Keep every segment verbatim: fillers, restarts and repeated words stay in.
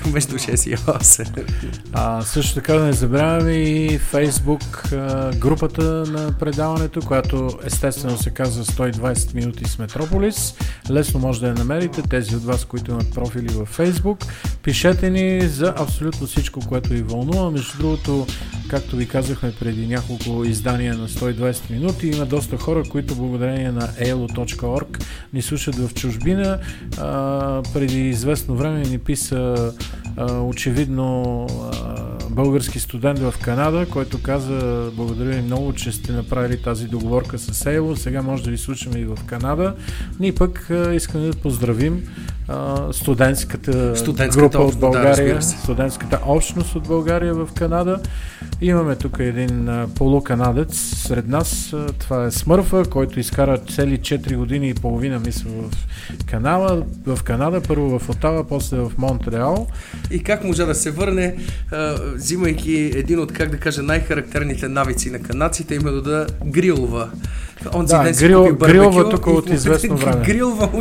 между шест и осем. А, също така да не забравяме и Facebook а, групата на предаването, която естествено се казва сто и двайсет минути с Метрополис. Лесно може да я намерите, тези от вас, които имат профили във Facebook. Пишете ни за абсолютно всичко, което ви вълнува. Между другото, както ви казахме преди няколко издания на сто и двайсет минути, има доста хора, които благодарение на ей ел о точка орг ни слушат в чужбина. А, преди известно време ни писа а, очевидно а, български студент в Канада, който каза: благодаря ви много, че сте направили тази договорка с ей ел о. Сега може да ви слушаме и в Канада. Ние пък а, искаме да поздравим а, студентската, студентската група от България, да, студентската общност от България в Канада. Имаме тук един а, полуканадец сред нас. А, това е Смърфа, който изкара цели четири години и половина, мисля, в Канада, в Канада, първо в Отава, после в Монтреал. И как можа да се върне, а, взимайки един от, как да кажа, най-характерните навици на канадците, именно да грилва. Онзи да, ден си грил, купи барбекю. Грилва тук от известно време. Грилва.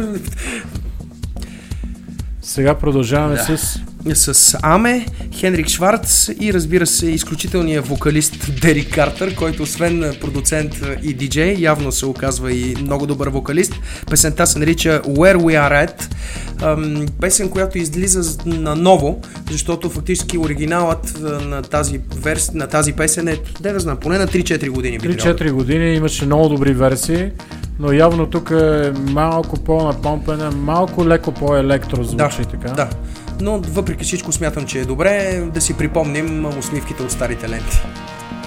Сега продължаваме да. с... С Аме, Хенрик Шварц и разбира се изключителният вокалист Дерик Картер, който освен продуцент и диджей, явно се оказва и много добър вокалист. Песента се нарича Where We Are At. Песен, която излиза на ново, защото фактически оригиналът на тази, верс... на тази песен е, не да знам, поне на три-четири години. три-четири години имаше много добри версии, но явно тук е малко по-напомпена, малко леко по-електро звучи, да, така. Да, но въпреки всичко смятам, че е добре да си припомним усмивките от старите ленти.